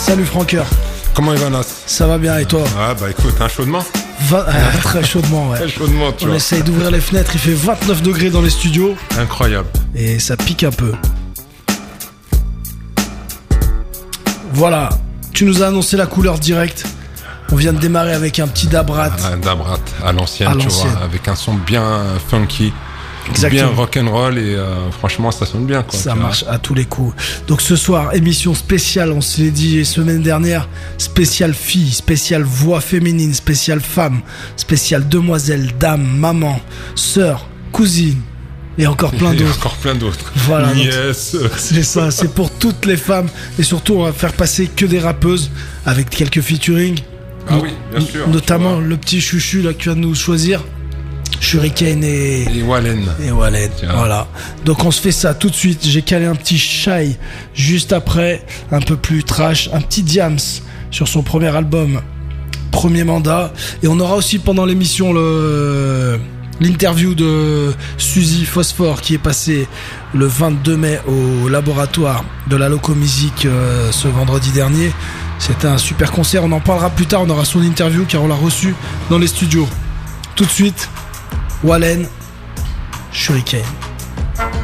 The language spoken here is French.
Salut Franqueur. Comment il va, Nas? Ça va bien et toi? Ah bah écoute, chaudement. Très chaudement, ouais. Très chaudement, tu On vois. essaye d'ouvrir les fenêtres, il fait 29 degrés dans les studios. Incroyable. Et ça pique un peu. Voilà, tu nous as annoncé la couleur directe. On vient de démarrer avec un petit Dabrat. Un Dabrat à l'ancienne, À tu l'ancienne. vois, avec un son bien funky, Exactement. bien rock'n'roll et franchement ça sonne bien, quoi. Ça tu vois. marche à tous les coups. Donc ce soir, émission spéciale, on se l'est dit semaine dernière, spéciale fille, spéciale voix féminine, spéciale femme, spéciale demoiselle, dame, maman, sœur, cousine et encore plein Et d'autres. encore plein d'autres. Voilà, donc- Yes. C'est ça, c'est pour toutes les femmes et surtout on va faire passer que des rappeuses avec quelques featuring. Ah oui, bien sûr. Notamment tu le petit chouchu là que tu vas nous choisir, Shuriken et... vois. Et Wallen. Et Wallen, Tiens. voilà. Donc on se fait ça tout de suite. J'ai calé un petit Shy juste après, un peu plus trash, un petit Diams sur son premier album, Premier Mandat. Et on aura aussi pendant l'émission l'interview de Suzy Phosphore qui est passée le 22 mai au laboratoire de la Loco Music ce vendredi dernier. C'était un super concert, on en parlera plus tard, on aura son interview car on l'a reçu dans les studios. Tout de suite, Wallen, Shuriken.